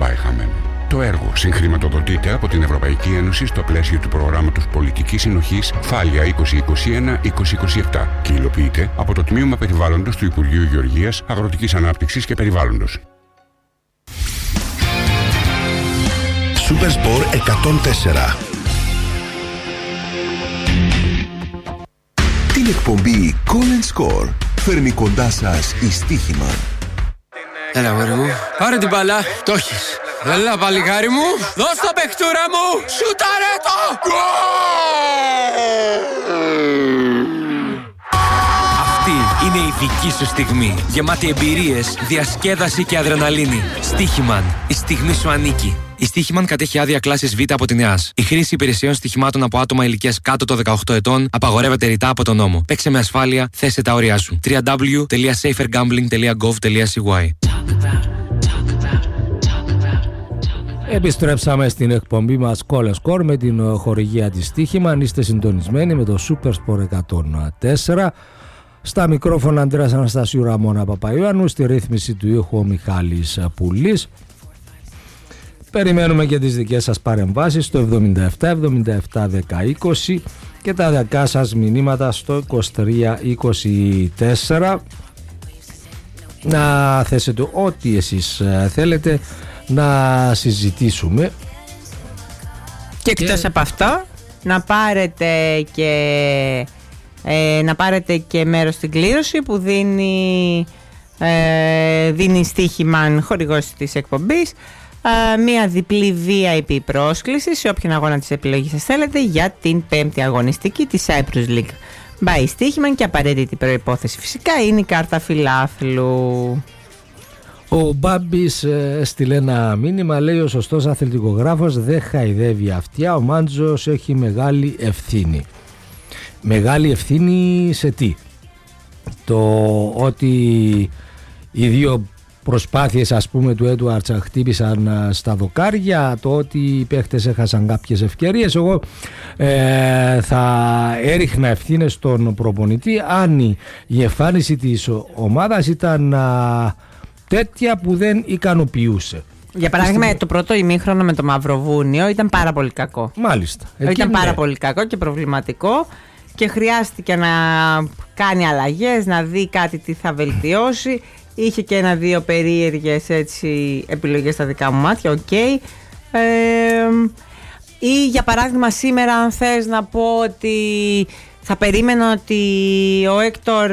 πάει χαμένο. Το έργο συγχρηματοδοτείται από την Ευρωπαϊκή Ένωση στο πλαίσιο του προγράμματος Πολιτικής Συνοχής Φάλια 2021-2027 και υλοποιείται από το Τμήμα Περιβάλλοντος του Υπουργείου Γεωργίας, Αγροτικής Ανάπτυξης και Περιβάλλοντος. Supersport 104. Την εκπομπή Call & Score φέρνει κοντά σας η Στοίχημαν. Έλα μωρή μου, πάρε την μπάλα, το έχεις. Έλα παλικάρι μου, δώσ' το παιχτούρα μου, σουτάρε το! Αυτή είναι η δική σου στιγμή, γεμάτη εμπειρίες, διασκέδαση και αδρεναλίνη. Στοίχημαν, η στιγμή σου ανήκει. Η Στοίχημαν κατέχει άδεια κλάσης Β από την ΕΑΣ. Η χρήση υπηρεσιών στοιχημάτων από άτομα ηλικίας κάτω των 18 ετών απαγορεύεται ρητά από τον νόμο. Παίξε με ασφάλεια, θέσε τα όρια σου. www.safergambling.gov.cy. Επιστρέψαμε στην εκπομπή μας Call & Score με την χορηγία της Στοίχημαν. Είστε συντονισμένοι με το Supersport 104. Στα μικρόφωνα Αντρέας Αναστασίου, Ραμόνα Παπαϊωάννου. Στη ρύθμιση του ήχου ο Μιχάλης Πουλής. Περιμένουμε και τις δικές σας παρεμβάσεις στο 77 77 10 20 και τα δικά σας μηνύματα στο 23 24. Να θέσετε ό,τι εσείς θέλετε να συζητήσουμε. Και εκτός από αυτό να πάρετε και μέρος στην κλήρωση που δίνει Στοίχημαν, χορηγός της εκπομπής, μία διπλή VIP πρόσκληση σε όποιον αγώνα της επιλογής σας θέλετε για την 5η αγωνιστική της Cyprus League by Στοίχημαν, και απαραίτητη προϋπόθεση φυσικά είναι η κάρτα φιλάθλου. Ο Μπάμπης έστειλε ένα μήνυμα, λέει: ο σωστός αθλητικογράφος δεν χαϊδεύει αυτιά, ο Μάντζος έχει μεγάλη ευθύνη. Μεγάλη ευθύνη σε τι? Το ότι οι δύο προσπάθειες, ας πούμε, του Έντουαρτς χτύπησαν στα δοκάρια, το ότι οι παίχτες έχασαν κάποιες ευκαιρίες. Εγώ θα έριχνα ευθύνες στον προπονητή αν η εμφάνιση της ομάδας ήταν τέτοια που δεν ικανοποιούσε. Για παράδειγμα, το πρώτο ημίχρονο με το Μαυροβούνιο ήταν πάρα πολύ κακό. Μάλιστα. Ήταν πάρα πολύ κακό και προβληματικό και χρειάστηκε να κάνει αλλαγές, να δει κάτι τι θα βελτιώσει. Είχε και ένα-δύο περίεργες επιλογές στα δικά μου μάτια, ή για παράδειγμα σήμερα, αν θες να πω ότι θα περίμενα ότι ο Έκτορ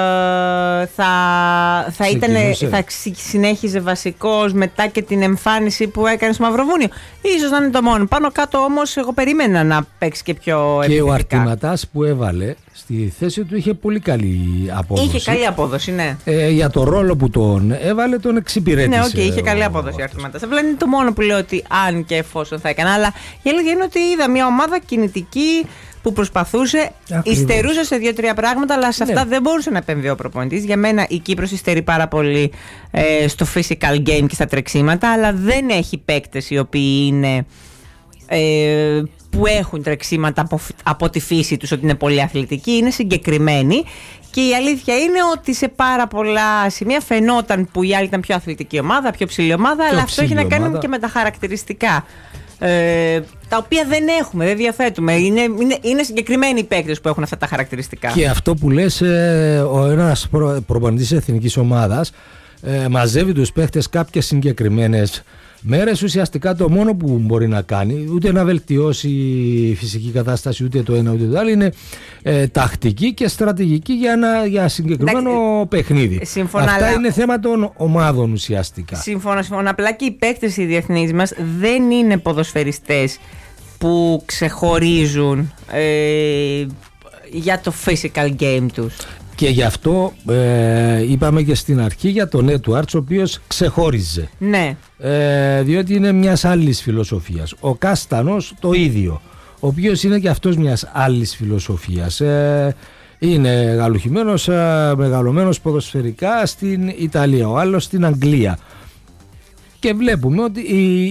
θα συνέχιζε βασικός μετά και την εμφάνιση που έκανε στο Μαυροβούνιο. Ίσως να είναι το μόνο. Πάνω κάτω όμως εγώ περίμενα να παίξει και πιο επιθετικά. Και ο Αρτηματάς που έβαλε στη θέση του είχε πολύ καλή απόδοση. Είχε καλή απόδοση, ναι. Για το ρόλο που τον έβαλε τον εξυπηρέτησε. Ναι, είχε καλή απόδοση ο Αρτηματάς. Απλά είναι το μόνο που λέω ότι αν και εφόσον θα έκανε. Αλλά η αλήθεια είναι ότι είδα μια ομάδα κινητική που προσπαθούσε, υστερούσε σε 2-3 πράγματα, αλλά σε αυτά δεν μπορούσε να επεμβεί ο προπονητής. Για μένα η Κύπρος υστερεί πάρα πολύ στο physical game και στα τρεξίματα, αλλά δεν έχει παίκτες οι οποίοι είναι που έχουν τρεξίματα από τη φύση τους, ότι είναι πολύ αθλητικοί, είναι συγκεκριμένοι. Και η αλήθεια είναι ότι σε πάρα πολλά σημεία φαινόταν που η άλλη ήταν πιο αθλητική ομάδα, πιο ψηλή ομάδα, αλλά αυτό έχει να κάνει και με τα χαρακτηριστικά. Τα οποία δεν έχουμε, δεν διαθέτουμε. Είναι συγκεκριμένοι οι παίκτες που έχουν αυτά τα χαρακτηριστικά. Και αυτό που λες, ένας προπονητής της εθνικής ομάδας μαζεύει τους παίκτες κάποιες συγκεκριμένες μέρες. Ουσιαστικά το μόνο που μπορεί να κάνει, ούτε να βελτιώσει η φυσική κατάσταση, ούτε το ένα ούτε το άλλο, είναι τακτική και στρατηγική για συγκεκριμένο παιχνίδι. Αυτά είναι θέμα των ομάδων ουσιαστικά. Συμφωνώ. Απλά και οι παίκτες οι διεθνείς μας δεν είναι ποδοσφαιριστές που ξεχωρίζουν για το physical game τους. Και γι' αυτό είπαμε και στην αρχή για τον Έντουαρτς, ο οποίος ξεχώριζε. Ναι. Διότι είναι μιας άλλης φιλοσοφίας. Ο Κάστανος το ίδιο, ο οποίος είναι και αυτός μιας άλλης φιλοσοφίας. Είναι γαλουχημένος, μεγαλωμένος ποδοσφαιρικά στην Ιταλία, ο άλλος στην Αγγλία. Και βλέπουμε ότι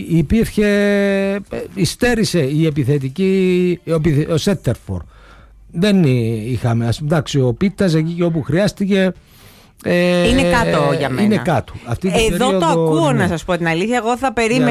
υστέρησε η επιθετική, ο Σέτερφορ. Δεν είχαμε, εντάξει, ο Πίτας εκεί και όπου χρειάστηκε είναι κάτω για μένα. Είναι κάτω. Εδώ το ακούω, να σας πω την αλήθεια. Εγώ θα περίμενα